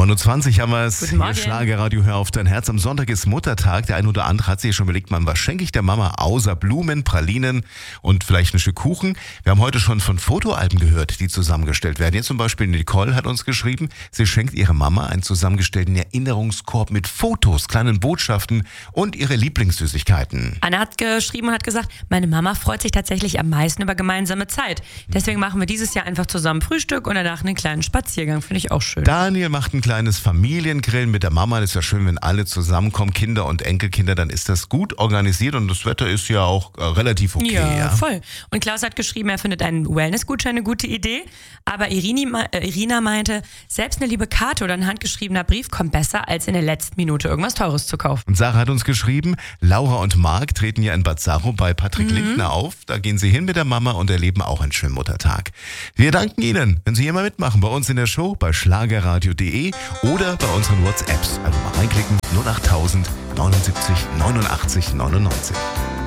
9:20 haben wir es. Guten Morgen. Hier Schlagerradio, hör auf dein Herz. Am Sonntag ist Muttertag. Der ein oder andere hat sich schon überlegt, was schenke ich der Mama außer Blumen, Pralinen und vielleicht ein Stück Kuchen. Wir haben heute schon von Fotoalben gehört, die zusammengestellt werden. Jetzt zum Beispiel Nicole hat uns geschrieben, sie schenkt ihrer Mama einen zusammengestellten Erinnerungskorb mit Fotos, kleinen Botschaften und ihre Lieblingssüßigkeiten. Anna hat geschrieben und hat gesagt, meine Mama freut sich tatsächlich am meisten über gemeinsame Zeit. Deswegen machen wir dieses Jahr einfach zusammen Frühstück und danach einen kleinen Spaziergang. Finde ich auch schön. Daniel macht ein kleines Familiengrillen mit der Mama. Das ist ja schön, wenn alle zusammenkommen, Kinder und Enkelkinder, dann ist das gut organisiert und das Wetter ist ja auch relativ okay. Ja, voll. Und Klaus hat geschrieben, er findet einen Wellness-Gutschein eine gute Idee. Aber Irina meinte, selbst eine liebe Karte oder ein handgeschriebener Brief kommt besser, als in der letzten Minute irgendwas Teures zu kaufen. Und Sarah hat uns geschrieben, Laura und Marc treten ja in Bad Saro bei Patrick Lindner auf. Da gehen sie hin mit der Mama und erleben auch einen schönen Muttertag. Wir danken Ihnen, wenn Sie hier mal mitmachen bei uns in der Show bei schlagerradio.de oder bei unseren WhatsApps. Also mal reinklicken 08000 79 89 99.